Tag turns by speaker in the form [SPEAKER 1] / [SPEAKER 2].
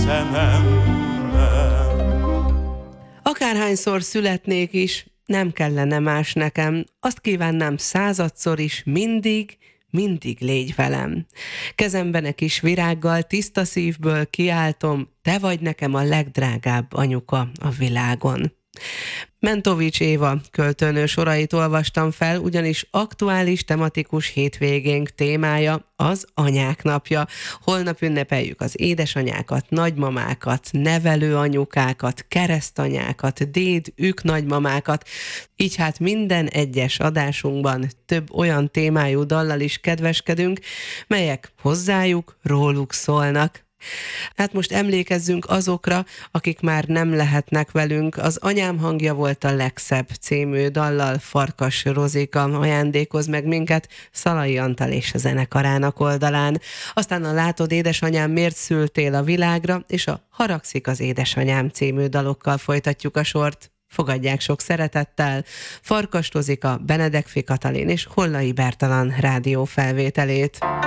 [SPEAKER 1] szememben.
[SPEAKER 2] Akárhányszor születnék is, nem kellene más nekem. Azt kívánnám századszor is, mindig légy velem. Kezemben egy kis virággal, tiszta szívből kiáltom, te vagy nekem a legdrágább anyuka a világon. Mentovics Éva költőnő sorait olvastam fel, ugyanis aktuális tematikus hétvégénk témája az Anyák Napja. Holnap ünnepeljük az édesanyákat, nagymamákat, nevelőanyukákat, keresztanyákat, nagymamákat. Így hát minden egyes adásunkban több olyan témájú dallal is kedveskedünk, melyek hozzájuk, róluk szólnak. Hát most emlékezzünk azokra, akik már nem lehetnek velünk. Az Anyám hangja volt a legszebb című dallal Farkas Rozika ajándékoz meg minket Szalai Antal és a zenekarának oldalán. Aztán a Látod édesanyám, miért szültél a világra, és a Haragszik az édesanyám című dalokkal folytatjuk a sort. Fogadják sok szeretettel Farkas Rozika, Benedek Fi Katalin és Hollai Bertalan rádiófelvételét.